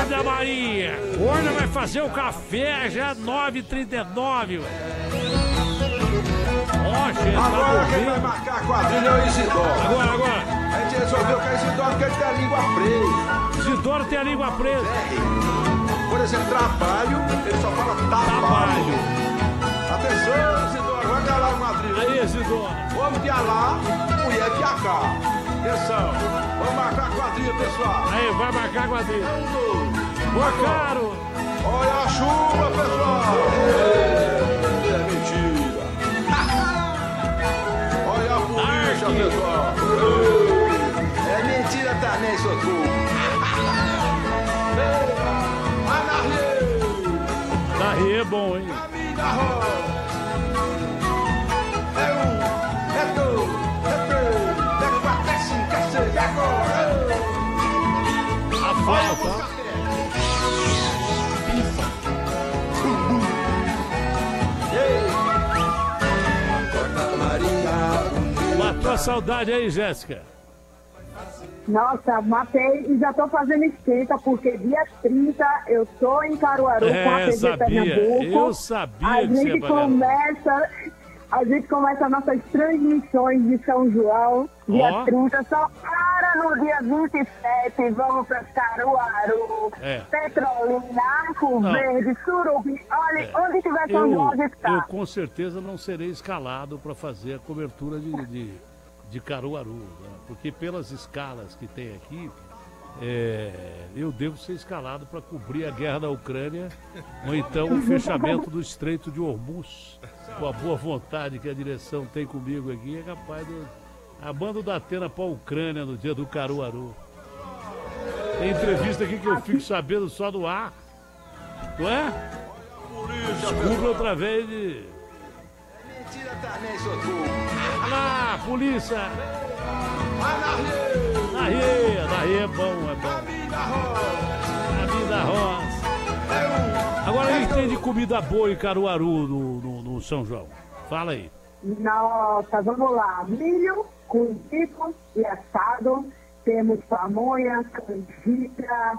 da Maria. Hoje vai fazer o café já 9h39, velho. Agora quem vai marcar a quadrilha é o Isidoro. Agora. A gente resolveu que é Isidoro porque ele tem a língua presa. Isidoro tem a língua presa. Por exemplo, trabalho, ele só fala trabalho. Atenção, Isidoro, vai piar lá a quadrilha. Aí, Isidoro. Vamos piar lá, mulher piar cá. Atenção, vamos marcar a quadrilha, pessoal. Aí, vai marcar a quadrilha. Boa, caro. Olha a chuva, pessoal. É mentira. Olha a polícia, pessoal. É mentira também, seu truco. Narri é bom, hein? Caminho da roça. É um, é dois, é três, é quatro, é cinco, é seis, é agora. A falta. Matou a saudade aí, Jéssica. Nossa, matei e já tô fazendo esquenta, porque dia 30 eu tô em Caruaru com a TV Pernambuco. Eu sabia que você ia A gente começa nossas transmissões de São João, dia 30, só para no dia 27, vamos para Caruaru, Petrolina, Arco Verde, Surubim, olha, onde tiver São João, a gente tá. Eu com certeza não serei escalado para fazer a cobertura de Caruaru, né? Porque pelas escalas que tem aqui, eu devo ser escalado para cobrir a guerra da Ucrânia ou então o fechamento do Estreito de Hormuz. Com a boa vontade que a direção tem comigo aqui, é capaz de... A banda da Atena para a Ucrânia no dia do Caruaru. Tem entrevista aqui que eu fico sabendo só do ar. Não é? Descubra através de... Mentira também, seu truco. Olha lá, polícia! Narrê é bom, é bom. Caminho da roça. Agora a gente tem de comida boa em Caruaru no São João. Fala aí. Nossa, vamos lá. Milho cozido e assado. Temos pamonha, canjica,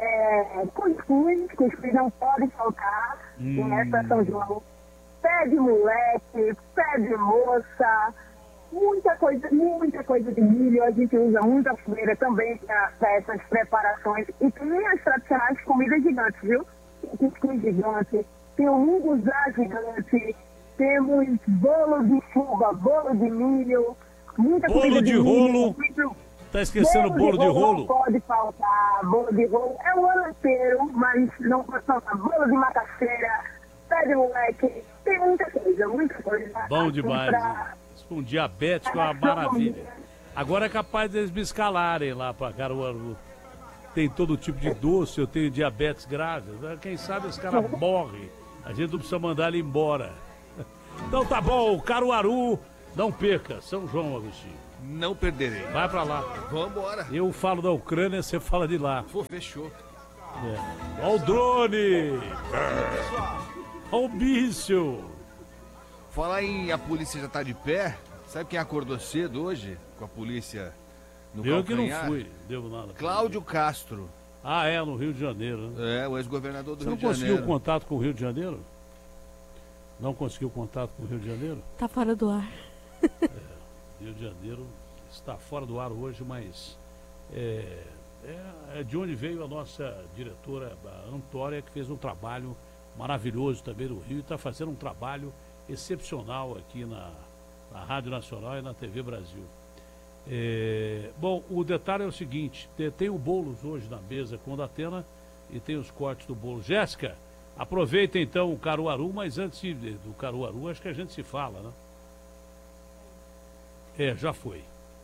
cuscuz não pode faltar nessa São João. Pé de moleque, pé de moça, muita coisa de milho. A gente usa muita fogueira também para essas preparações. E tem as tradicionais comidas gigantes, viu? Cuscuz gigante, tem o munguzá gigante, temos bolo de fubá, bolo de milho, muita bolo coisa de rolo. Tá esquecendo bolo de rolo? Não pode faltar, bolo de rolo. É o ano inteiro, mas não pode faltar. Bolo de macaxeira, pé de moleque, tem muita coisa. Bom demais. Um diabético é uma maravilha. Agora é capaz deles me escalarem lá para Caruaru. Tem todo tipo de doce, eu tenho diabetes grave. Quem sabe os caras morrem. A gente não precisa mandar ele embora. Então tá bom, Caruaru, não perca. São João, Agostinho. Não perderei. Vai pra lá. Vambora. Eu falo da Ucrânia, você fala de lá. Pô, fechou. Ó o drone. Ó o bicho. Falar em a polícia já tá de pé. Sabe quem acordou cedo hoje com a polícia no Eu calcanhar? que não fui, devo nada. Cláudio Castro. Ah, no Rio de Janeiro, né? É, o ex-governador do Você Rio de não Janeiro. conseguiu contato com o Rio de Janeiro? Não conseguiu contato com o Rio de Janeiro? Tá fora do ar. Rio de Janeiro está fora do ar hoje, mas é de onde veio a nossa diretora, a Antória, que fez um trabalho maravilhoso também no Rio e está fazendo um trabalho excepcional aqui na Rádio Nacional e na TV Brasil. Bom, o detalhe é o seguinte, tem o Boulos hoje na mesa com o Datena e tem os cortes do Boulos. Jéssica, aproveita então o Caruaru, mas antes do Caruaru, acho que a gente se fala, né? Já foi.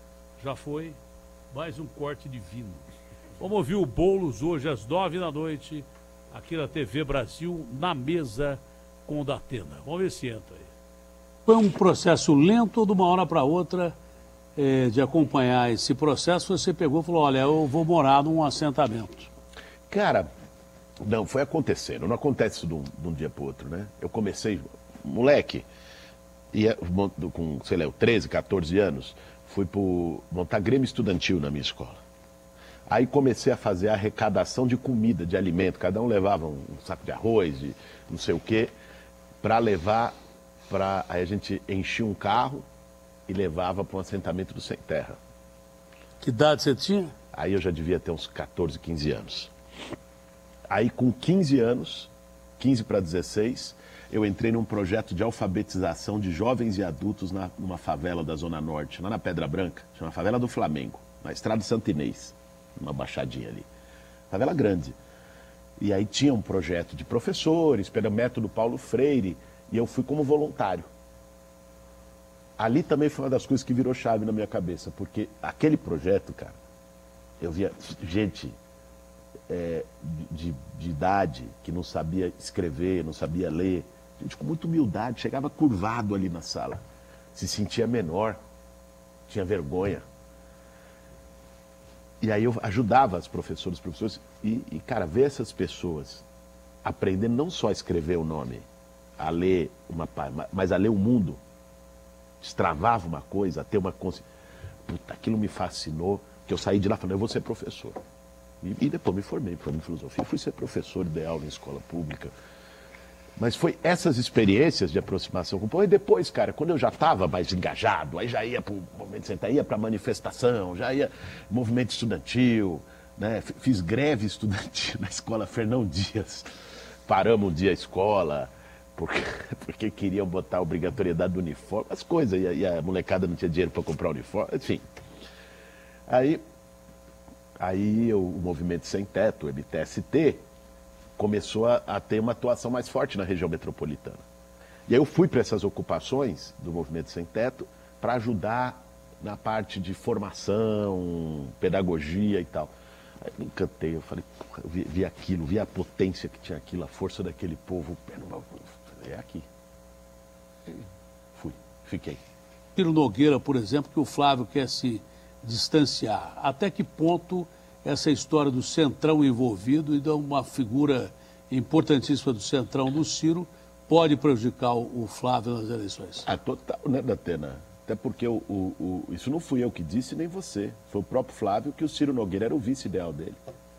Mais um corte divino. Vamos ouvir o Boulos hoje às 9h, aqui na TV Brasil, na mesa com o Datena. Vamos ver se entra aí. Foi um processo lento, de uma hora para outra, de acompanhar esse processo. Você pegou e falou, olha, eu vou morar num assentamento. Cara, não, foi acontecendo. Não acontece de um dia para o outro, né? Eu comecei, moleque, com, sei lá, 13, 14 anos, fui montar Grêmio Estudantil na minha escola. Aí comecei a fazer a arrecadação de comida, de alimento. Cada um levava um saco de arroz, de não sei o quê, para levar para... Aí a gente enchia um carro e levava para um assentamento do Sem Terra. Que idade você tinha? Aí eu já devia ter uns 14, 15 anos. Aí com 15 anos, 15 para 16, eu entrei num projeto de alfabetização de jovens e adultos numa favela da Zona Norte, lá na Pedra Branca, chama Favela do Flamengo, na Estrada Santo Inês, uma baixadinha ali. Favela grande. E aí tinha um projeto de professores, pelo método Paulo Freire, e eu fui como voluntário. Ali também foi uma das coisas que virou chave na minha cabeça, porque aquele projeto, cara, eu via gente de idade que não sabia escrever, não sabia ler, gente com muita humildade, chegava curvado ali na sala, se sentia menor, tinha vergonha. E aí eu ajudava os professores e cara, ver essas pessoas aprendendo não só a escrever o nome, a ler mas a ler o mundo, destravava uma coisa, a ter uma consciência. Puta, aquilo me fascinou, que eu saí de lá falando, eu vou ser professor. E depois me formei em filosofia, fui ser professor, dei aula em escola pública. Mas foi essas experiências de aproximação com o povo. E depois, cara, quando eu já estava mais engajado, aí já ia para o movimento central, ia para manifestação, já ia movimento estudantil, né? Fiz greve estudantil na escola Fernão Dias. Paramos um dia a escola, porque queriam botar a obrigatoriedade do uniforme, as coisas, e a molecada não tinha dinheiro para comprar uniforme, enfim. Aí o Movimento Sem Teto, o MTST, começou a ter uma atuação mais forte na região metropolitana. E aí eu fui para essas ocupações do Movimento Sem Teto para ajudar na parte de formação, pedagogia e tal. Aí me encantei, eu falei, eu vi aquilo, vi a potência que tinha aquilo, a força daquele povo. É aqui. Fui, fiquei. Ciro Nogueira, por exemplo, que o Flávio quer se distanciar. Até que ponto essa história do Centrão envolvido e de uma figura importantíssima do Centrão no Ciro pode prejudicar o Flávio nas eleições? Total, né, Datena? Até porque isso não fui eu que disse, nem você. Foi o próprio Flávio que o Ciro Nogueira era o vice ideal dele.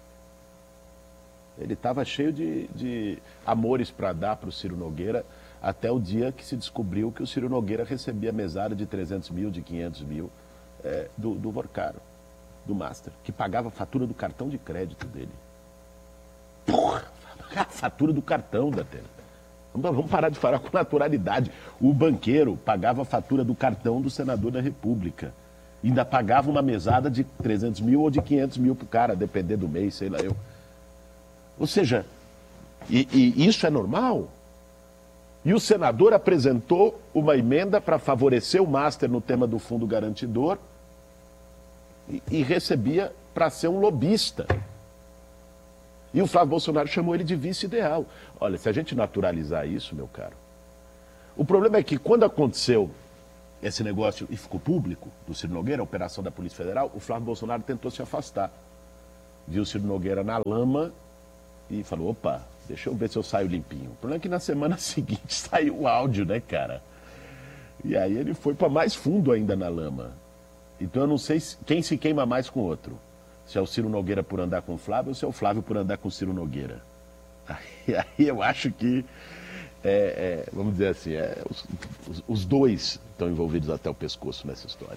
Ele estava cheio de amores para dar para o Ciro Nogueira até o dia que se descobriu que o Ciro Nogueira recebia mesada de 300 mil, de 500 mil do Vorcaro, do Master, que pagava a fatura do cartão de crédito dele. Porra, a fatura do cartão, Datena. Vamos parar de falar com naturalidade. O banqueiro pagava a fatura do cartão do senador da República. Ainda pagava uma mesada de 300 mil ou de 500 mil para o cara, depender do mês, sei lá eu. Ou seja, e isso é normal? E o senador apresentou uma emenda para favorecer o Master no tema do fundo garantidor e recebia para ser um lobista. E o Flávio Bolsonaro chamou ele de vice-ideal. Olha, se a gente naturalizar isso, meu caro, o problema é que quando aconteceu esse negócio e ficou público, do Ciro Nogueira, a operação da Polícia Federal, o Flávio Bolsonaro tentou se afastar. Viu o Ciro Nogueira na lama e falou, opa, deixa eu ver se eu saio limpinho. O problema é que na semana seguinte saiu o áudio, né, cara? E aí ele foi para mais fundo ainda na lama. Então eu não sei quem se queima mais com o outro. Se é o Ciro Nogueira por andar com o Flávio ou se é o Flávio por andar com o Ciro Nogueira. Aí eu acho que, vamos dizer assim, os dois estão envolvidos até o pescoço nessa história.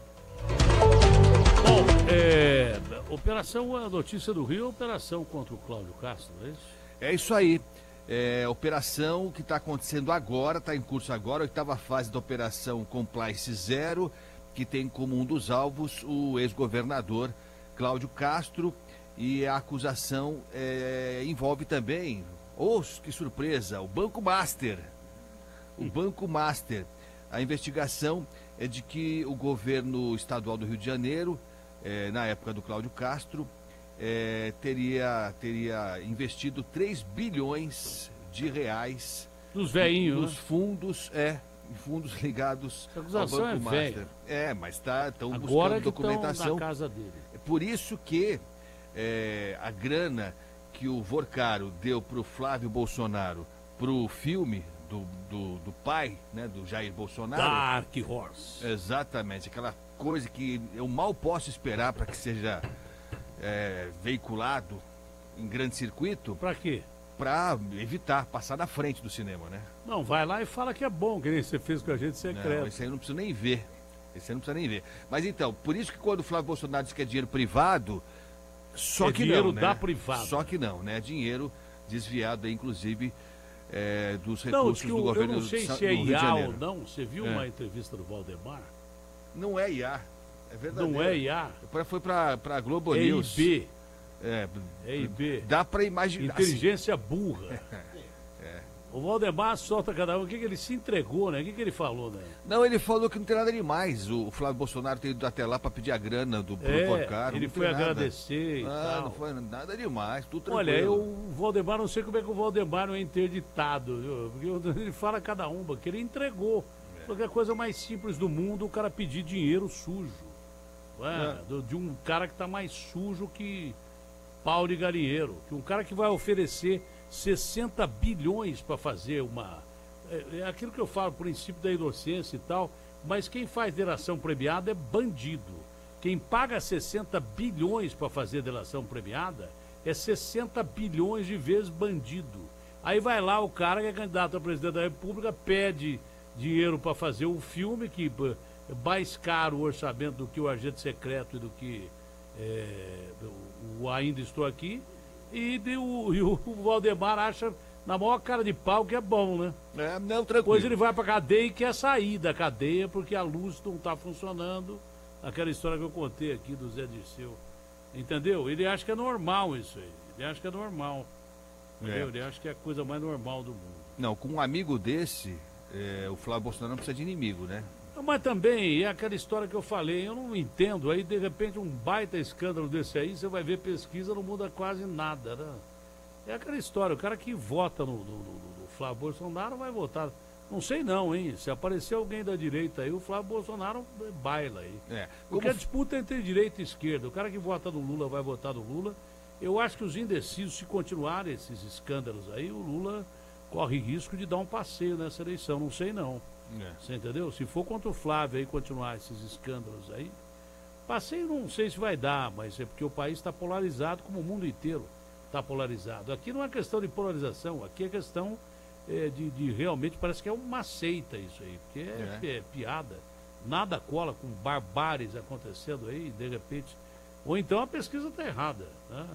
Bom, operação, a notícia do Rio, operação contra o Cláudio Castro, não é isso? É isso aí. Operação que está acontecendo agora, está em curso agora, a 8ª fase da Operação Compliance Zero, que tem como um dos alvos o ex-governador Cláudio Castro, e a acusação envolve também, que surpresa, o Banco Master. O Banco Master. A investigação é de que o governo estadual do Rio de Janeiro, na época do Cláudio Castro, teria investido 3 bilhões de reais dos veinhos, nos fundos, fundos ligados ao acusação Banco Master. Mas estão agora buscando documentação. Na casa dele. É por isso que a grana que o Vorcaro deu para o Flávio Bolsonaro, para o filme do pai, né, do Jair Bolsonaro. Dark Horse. Exatamente, aquela coisa que eu mal posso esperar para que seja veiculado em grande circuito Pra quê? para evitar passar na frente do cinema, né? Não, vai lá e fala que é bom, que nem você fez com a gente secreto. Não, esse aí eu não preciso nem ver. Esse aí não precisa nem ver. Mas então, por isso que quando o Flávio Bolsonaro diz que é dinheiro privado, só que dinheiro não, né? da privada. Só que não, né? Dinheiro desviado, aí, inclusive, dos Não, recursos que do eu governo não sei do se é Rio de IA ou Janeiro. não. Você viu uma entrevista do Valdemar? Não é IA, é verdade. Não é IA. Foi para Globo É News. IB. É, IB. dá para imaginar. Inteligência burra. O Valdemar solta cada um. O que ele se entregou, né? O que ele falou, né? Não, ele falou que não tem nada demais. O Flávio Bolsonaro ter ido até lá para pedir a grana do Porcaro. Ele foi agradecer e tal. Não foi nada demais, tudo tranquilo. Olha, o Valdemar, não sei como é que o Valdemar não é interditado, viu? Porque ele fala cada um, porque ele entregou. Porque a coisa mais simples do mundo, o cara pedir dinheiro sujo. De um cara que tá mais sujo que pau de galinheiro. Que um cara que vai oferecer 60 bilhões para fazer uma... É aquilo que eu falo, o princípio da inocência e tal, mas quem faz delação premiada é bandido. Quem paga 60 bilhões para fazer delação premiada é 60 bilhões de vezes bandido. Aí vai lá o cara que é candidato a presidente da República, pede dinheiro para fazer um filme que é mais caro o orçamento do que o Agente Secreto e do que o Ainda Estou Aqui. E o Valdemar acha na maior cara de pau que é bom, né? Não, tranquilo. Depois ele vai pra cadeia e quer sair da cadeia porque a luz não tá funcionando. Aquela história que eu contei aqui do Zé Dirceu. Entendeu? Ele acha que é normal isso aí. Ele acha que é normal. Entendeu? Ele acha que é a coisa mais normal do mundo. Não, com um amigo desse, o Flávio Bolsonaro não precisa de inimigo, né? Mas também é aquela história que eu falei, eu não entendo. Aí, de repente, um baita escândalo desse aí, você vai ver pesquisa, não muda quase nada, né? É aquela história, o cara que vota no Flávio Bolsonaro vai votar. Não sei não, hein? Se aparecer alguém da direita aí, o Flávio Bolsonaro baila aí. Porque a disputa é entre direita e esquerda. O cara que vota no Lula vai votar no Lula. Eu acho que os indecisos, se continuarem esses escândalos aí, o Lula corre risco de dar um passeio nessa eleição. Não sei não. Você entendeu? Se for contra o Flávio aí continuar esses escândalos aí, passeio não sei se vai dar, mas é porque o país está polarizado, como o mundo inteiro está polarizado. Aqui não é questão de polarização, aqui é questão de realmente, parece que é uma seita isso aí, porque é piada. Nada cola com barbáries acontecendo aí, de repente. Ou então a pesquisa está errada. Né?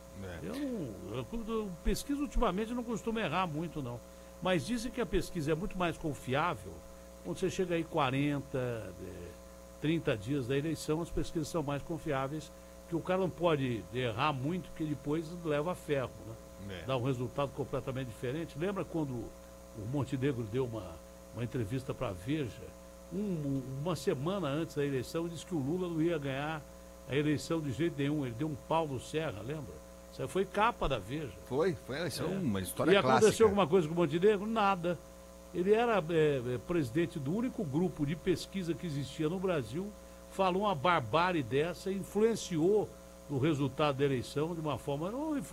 Eu pesquisa ultimamente não costumo errar muito, não. Mas dizem que a pesquisa é muito mais confiável quando você chega aí 40, 30 dias da eleição, as pesquisas são mais confiáveis, que o cara não pode errar muito, porque depois leva a ferro, né? Dá um resultado completamente diferente. Lembra quando o Montenegro deu uma entrevista para a Veja, uma semana antes da eleição, disse que o Lula não ia ganhar a eleição de jeito nenhum, ele deu um pau no Serra, lembra? Isso foi capa da Veja. Foi a eleição, uma história clássica. E aconteceu alguma coisa com o Montenegro? Nada. Ele era presidente do único grupo de pesquisa que existia no Brasil, falou uma barbárie dessa, influenciou o resultado da eleição de uma forma... Não